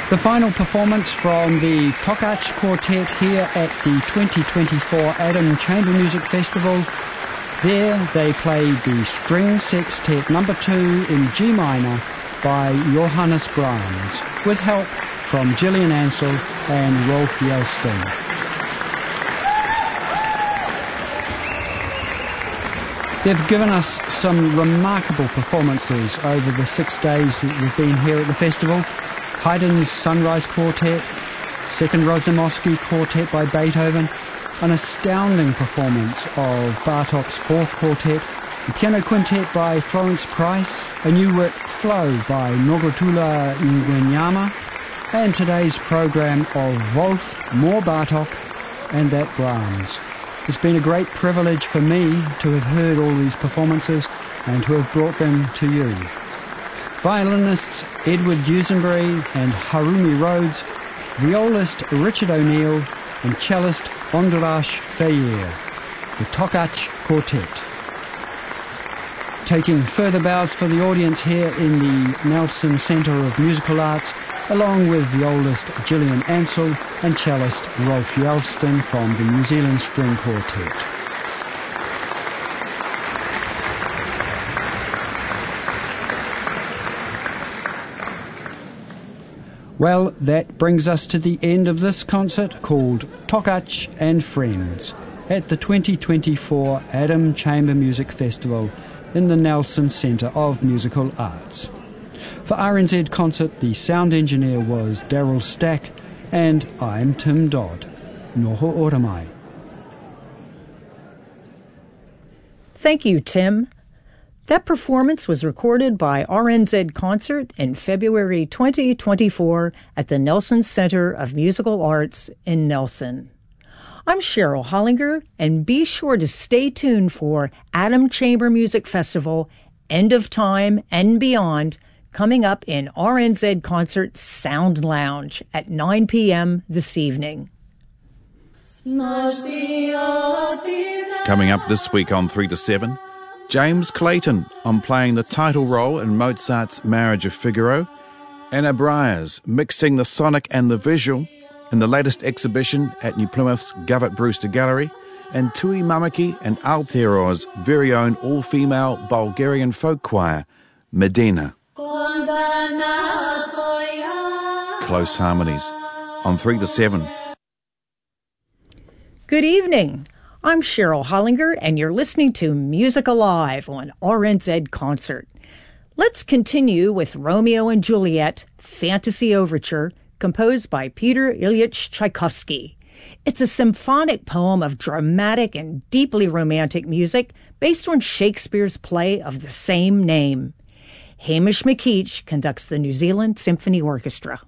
The final performance from the Tokach Quartet here at the 2024 Adam Chamber Music Festival. There they played the String Sextet No. 2 in G minor by Johannes Brahms, with help from Gillian Ansell and Rolf Yelston. They've given us some remarkable performances over the 6 days that we've been here at the festival. Haydn's Sunrise Quartet, Second Razumovsky Quartet by Beethoven, an astounding performance of Bartók's Fourth Quartet, a piano quintet by Florence Price, a new work Flow by Nogutoula Ngwenyama, and today's program of Wolf, more Bartók, and that Brahms. It's been a great privilege for me to have heard all these performances and to have brought them to you. Violinists Edward Dusenbury and Harumi Rhodes, violist Richard O'Neill, and cellist Andras Feyer, the Tokach Quartet. Taking further bows for the audience here in the Nelson Centre of Musical Arts, along with violist Gillian Ansell and cellist Rolf Yelston from the New Zealand String Quartet. Well, that brings us to the end of this concert called Tokach and Friends at the 2024 Adam Chamber Music Festival in the Nelson Centre of Musical Arts. For RNZ Concert, the sound engineer was Daryl Stack, and I'm Tim Dodd. Noho ora mai. Thank you, Tim. That performance was recorded by RNZ Concert in February 2024 at the Nelson Center of Musical Arts in Nelson. I'm Cheryl Hollinger, and be sure to stay tuned for Adam Chamber Music Festival, End of Time and Beyond, coming up in RNZ Concert Sound Lounge at 9 p.m. this evening. Coming up this week on 3 to 7, James Clayton on playing the title role in Mozart's Marriage of Figaro, Anna Briers mixing the sonic and the visual in the latest exhibition at New Plymouth's Govett Brewster Gallery, and Tui Mamaki and Aotearoa's very own all-female Bulgarian folk choir, Medina. Close harmonies on 3 to 7. Good evening. I'm Cheryl Hollinger, and you're listening to Music Alive on RNZ Concert. Let's continue with Romeo and Juliet, Fantasy Overture, composed by Peter Ilyich Tchaikovsky. It's a symphonic poem of dramatic and deeply romantic music based on Shakespeare's play of the same name. Hamish McKeach conducts the New Zealand Symphony Orchestra.